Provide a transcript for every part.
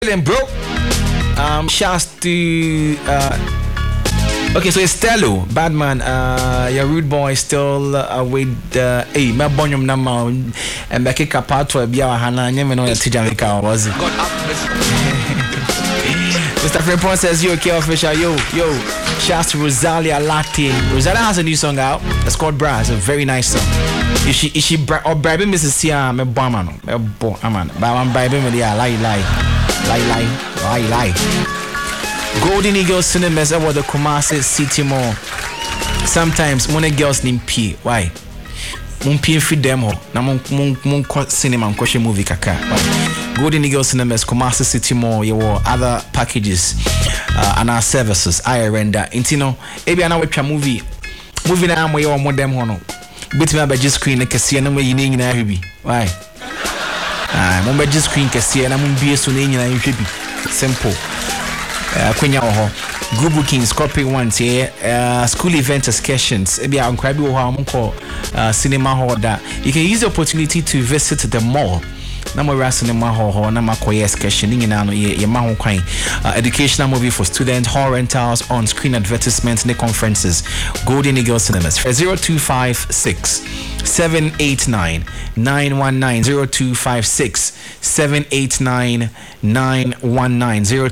bro. Shouts to okay, so it's Stello, Badman. Your rude boy still with hey, my bonyum nama and Becky Capato, Bia Hana, never know Tijamika was it? Mr. Frimpon says, you okay, official? Yo. Shouts to Rosalia Latte. Rosalia has a new song out. It's called Bra. It's a very nice song. Is she bribing Mrs. Sia? Me bomb man. But I'm bribing with lie. Golden Eagle Cinemas over the Kumasi City Mall. Sometimes when girls need pee, why? Mun pee feed them ho. Na mun cinema and question movie kaka. Golden Eagle Cinemas Kumasi City Mall. Your other packages and our services. I render. Intino. Ebi ana wetwa movie na am we more them ho no. Bit me just screen na kese na we yini na hwebi. Why? Mun be just screen kese na mun bie so na nyina hwebi. Simple. Kwenya ho group bookings copy once here school event excursions ebi ankwa bi ho amko cinema hall da you can use the opportunity to visit the mall na mo ra cinema hall na makoye excursion nyina no ye ma ho kwan educational movie for students hall rentals on screen advertisements and conferences Golden Eagle Cinemas 0256 789 919 0256 789 919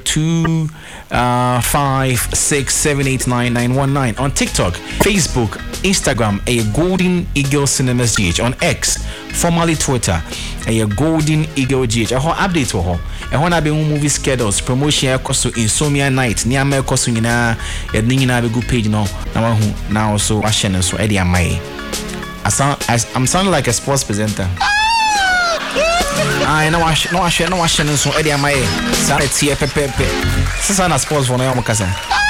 0256 789 919 on TikTok, Facebook, Instagram, a Golden Eagle Cinemas GH on X, formerly Twitter, a Golden Eagle GH. A whole update to her. A whole be movie schedules, promotion cost to Insomnia Night, near me cost to Nina, a Nina be good page now. Now so Russian so Eddie and May. I'm sounding like a sports presenter. I know I shouldn't so Eddie and May. Sanity pepe. Sasa sports for no mukasa.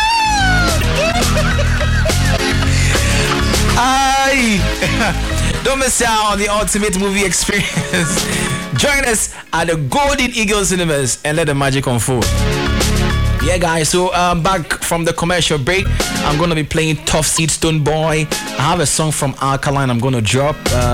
Don't miss out on the ultimate movie experience. Join us at the Golden Eagle Cinemas and let the magic unfold. Yeah, guys, so back from the commercial break, I'm going to be playing Tough Seed Stone Boy. I have a song from Alkaline I'm going to drop.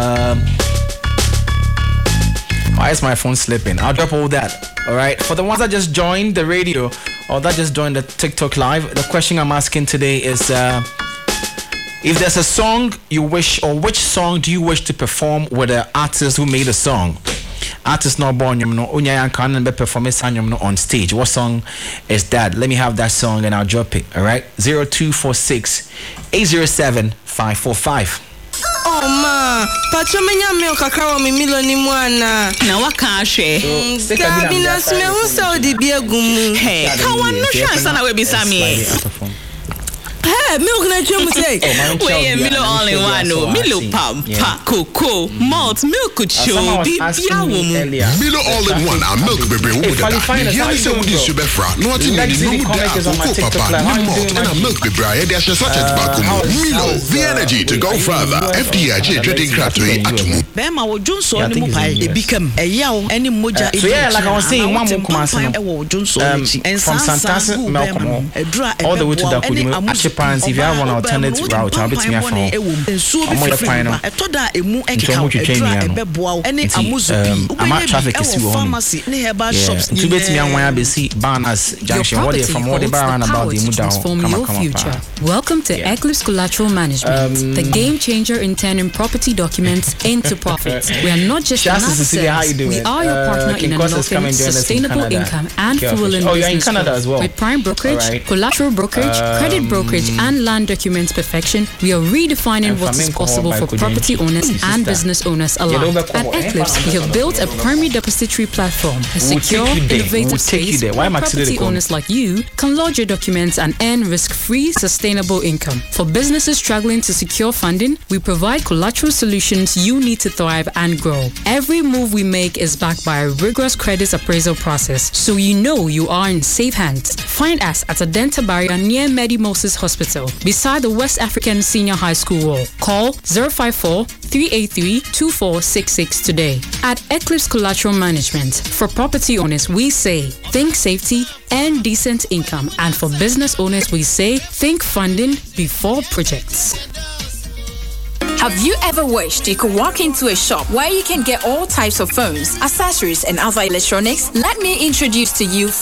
Why is my phone slipping? I'll drop all that. All right. For the ones that just joined the radio or that just joined the TikTok live, the question I'm asking today is if there's a song you wish, or which song do you wish to perform with the artist who made a song? Artist not born, you know, Unya can be performing on stage. What song is that? Let me have that song and I'll drop it. All right. 0246 807 545. Oh ma, pacho menya milk kakra mi milo ni mwana. Na waka hwe. Dabi na sme hu se odi bi agumu. Hey, ka wan no chance na we bi sami. Hey, milk na chemu say. We Milo all in one no. Milo pampa, cocoa, malt, milk cho, bibia wo mu. Milo all in one and milk baby wo da. Here is a woody super fra. No what you need no da cocoa papa, malt and milk baby. There is such a tobacco. Milo, the energy to go further. FDIG trading cratway atumu. Bema wo junso ni mu pai e become e yaw any moja so yeah, like I was saying, one more Kumasi from Santasa Malcolm all the way to Dakudu. Parents, if you have one alternate route, I'll be to me phone. I'm on the final. I'm at traffic is pharmacy near bar shops. To bet me when I be see banners junction. What if from what the bar and about the transform your future. Welcome to Eclipse Collateral Management, the game changer in turning property documents into profits. We are not just another service. We are your partner in unlocking sustainable income and fueling business growth. With prime brokerage, collateral brokerage, credit brokerage, and land documents perfection, we are redefining what is possible for property owners and business owners alike. At Eclipse, we have built a primary depository platform, a secure, innovative space where property owners like you can lodge your documents and earn risk-free, sustainable income. For businesses struggling to secure funding, we provide collateral solutions you need to thrive and grow. Every move we make is backed by a rigorous credit appraisal process, so you know you are in safe hands. Find us at Adenta Barrier near Medi Moses Hospital, beside the West African Senior High School wall. Call 054-383-2466 today. At Eclipse Collateral Management, for property owners, we say, think safety and decent income. And for business owners, we say, think funding before projects. Have you ever wished you could walk into a shop where you can get all types of phones, accessories, and other electronics? Let me introduce to you